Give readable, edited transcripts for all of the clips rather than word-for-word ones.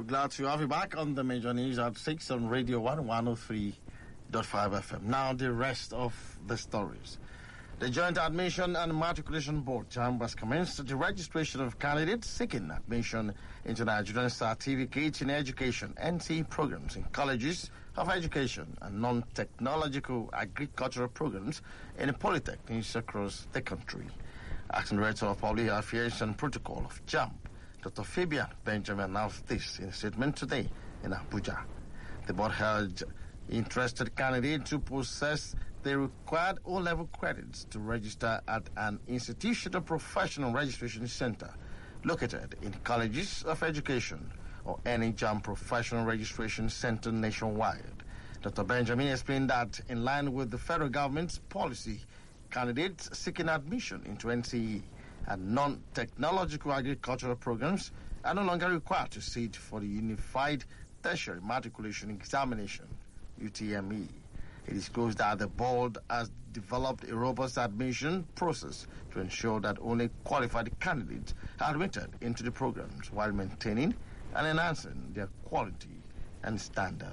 glad to have you back on the Major News at 6 on Radio 103.5 FM. Now, the rest of the stories. The Joint Admission and Matriculation Board, JAMB, has commenced the registration of candidates seeking admission into Nigerian Certificate in Education (NCE) programs in colleges of education and non-technological agricultural programs in polytechnics across the country. Acting Director of Public Affairs and Protocol of JAMB, Dr. Fabian Benjamin, announced this in a statement today in Abuja. The board held interested candidates to possess the required O-level credits to register at an institutional professional registration center located in colleges of education or any JAMB professional registration center nationwide. Dr. Benjamin explained that in line with the federal government's policy, candidates seeking admission into NCE and non-technological agricultural programs are no longer required to sit for the Unified Tertiary Matriculation Examination, UTME. It is disclosed that the board has developed a robust admission process to ensure that only qualified candidates are admitted into the programs while maintaining and enhancing their quality and standard.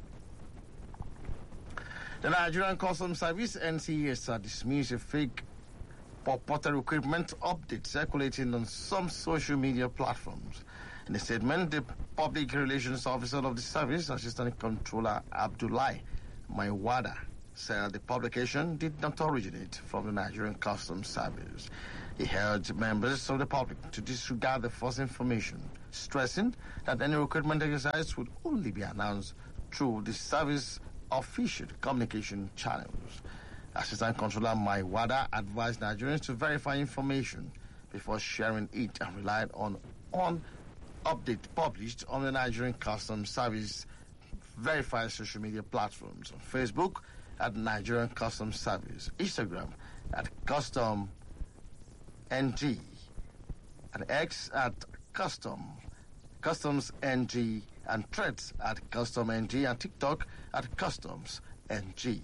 The Nigerian Customs Service, NCS, has dismissed a fake purported recruitment update circulating on some social media platforms. In a statement, the Public Relations Officer of the service, Assistant Controller Abdullahi Maiwada, said the publication did not originate from the Nigerian Customs Service. He urged members of the public to disregard the false information, stressing that any recruitment exercise would only be announced through the service official communication channels. Assistant Controller Maiwada advised Nigerians to verify information before sharing it and relied on update published on the Nigerian Customs Service verified social media platforms on Facebook at Nigerian Customs Service, Instagram at Customs NG, and X at Customs NG, and Threads at Customs NG, and TikTok at Customs NG.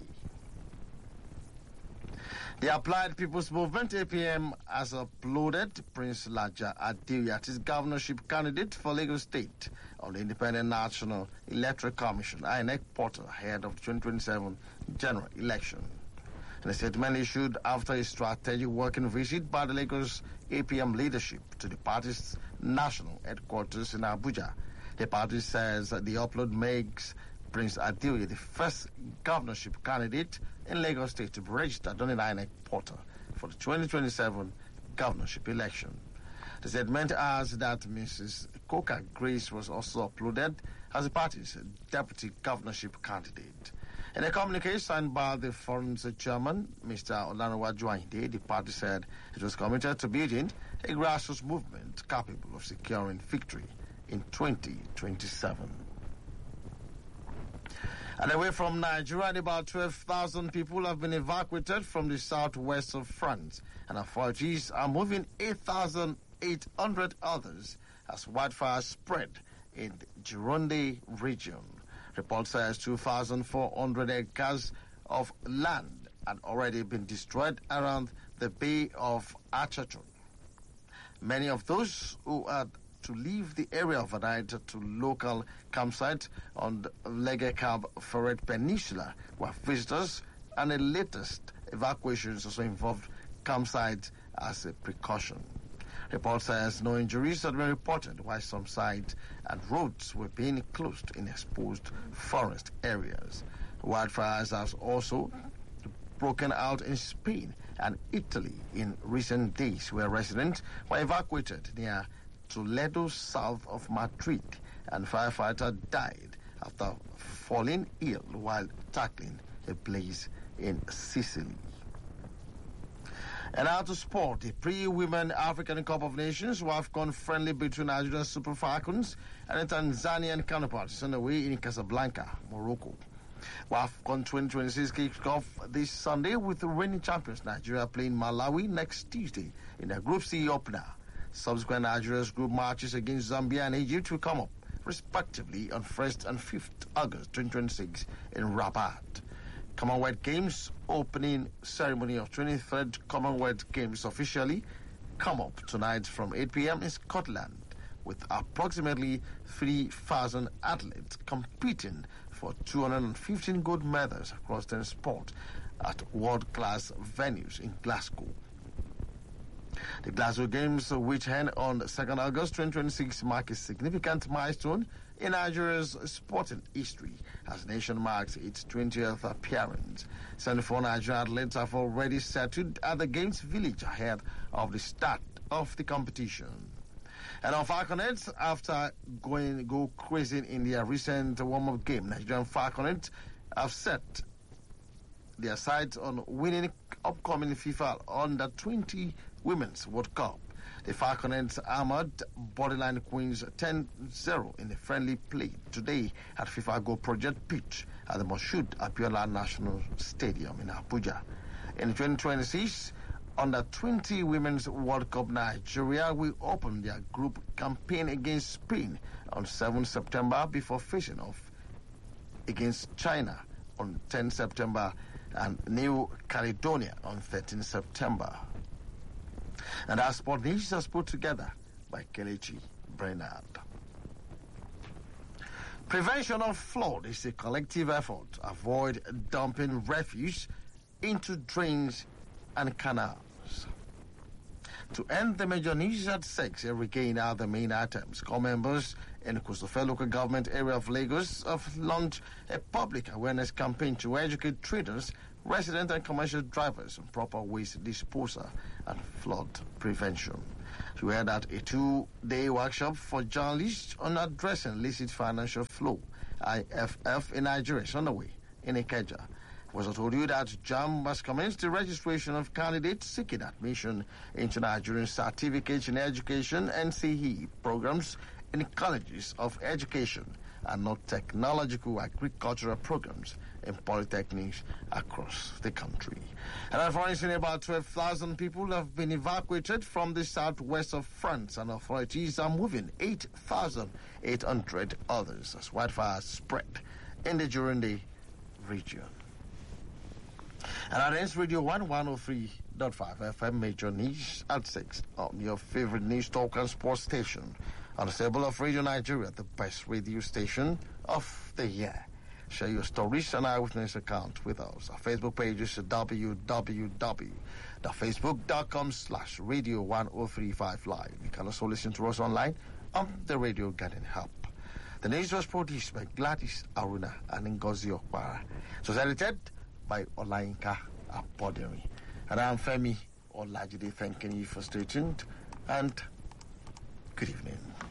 The Applied People's Movement, APM, has uploaded Prince Laja Adeoye as governorship candidate for Lagos State on the Independent National Electoral Commission, INEC portal, ahead of the 2027 general election. In a statement issued after a strategic working visit by the Lagos APM leadership to the party's national headquarters in Abuja, the party says that the upload makes Prince Adeoye the first governorship candidate in Lagos State to be registered on the INEC portal for the 2027 governorship election. The statement adds that Mrs. Coca Grace was also uploaded as the party's deputy governorship candidate. In a communique signed by the forum's chairman, Mr. Olanowaju Ayinde, the party said it was committed to building a grassroots movement capable of securing victory in 2027. And away from Nigeria, about 12,000 people have been evacuated from the southwest of France, and authorities are moving 8,800 others as wildfires spread in the Gironde region. Report says 2,400 acres of land had already been destroyed around the Bay of Achachon. Many of those who had to leave the area overnight to local campsites on the Legecab Ferret Peninsula were visitors, and the latest evacuations also involved campsites as a precaution. Report says no injuries had been reported, while some sites and roads were being closed in exposed forest areas. Wildfires have also broken out in Spain and Italy in recent days, where residents were evacuated near Toledo, south of Madrid, and firefighter died after falling ill while tackling a blaze in Sicily. And now to sport. The pre-Women African Cup of Nations WAFCON friendly between Nigerian Super Falcons and the Tanzanian counterparts is underway in Casablanca, Morocco. WAFCON 2026 kicks off this Sunday with the reigning champions Nigeria playing Malawi next Tuesday in the Group C opener. Subsequent Nigeria's group matches against Zambia and Egypt will come up, respectively, on 1st and 5th August 2026 in Rabat. Commonwealth Games opening ceremony of 23rd Commonwealth Games officially come up tonight from 8 p.m. in Scotland, with approximately 3,000 athletes competing for 215 gold medals across 10 sports at world-class venues in Glasgow. The Glasgow Games, which end on 2nd August 2026, mark a significant milestone in Nigeria's sporting history as the nation marks its 20th appearance. 74 Nigerian athletes have already settled at the Games Village ahead of the start of the competition. And on Falconets, after go crazy in their recent warm-up game, Nigerian Falconets have set their sights on winning upcoming FIFA Under-20 Women's World Cup. The Falconets hammered Borderline Queens 10-0 in a friendly play today at FIFA Go Project pitch at the Moshood Abiola National Stadium in Abuja. In 2026 Under-20 Women's World Cup, Nigeria will open their group campaign against Spain on 7 September before facing off against China on 10 September and New Caledonia on 13 September. And our sport news is put together by Kelechi Bernard. Prevention of flood is a collective effort to avoid dumping refuse into drains and canals. To end the major news at 6, again are the main items. Core members in the Kostofe local government area of Lagos have launched a public awareness campaign to educate traders, resident and commercial drivers on proper waste disposal and flood prevention. We heard that a 2-day workshop for journalists on addressing illicit financial flow, IFF, in Nigeria is underway in Ikeja. Was I told you that JAMB has commenced the registration of candidates seeking admission into Nigerian certificates in education NCE programs in colleges of education and not technological agricultural programs in polytechnics across the country. And unfortunately, about 12,000 people have been evacuated from the southwest of France, and authorities are moving 8,800 others as wildfires spread in the Jurundi region. And that ends Radio 103.5 FM Major News at 6 on your favorite news talk and sports station on the stable of Radio Nigeria, the best radio station of the year. Share your stories and eyewitness account with us. Our Facebook page is www.facebook.com/radio1035live. You can also listen to us online on the Radio Garden Hub. The news was produced by Gladys Aruna and Ngozi Okpara. So edited by Olainka Apodemi. And I'm Femi Olajide, thanking you for staying tuned and good evening.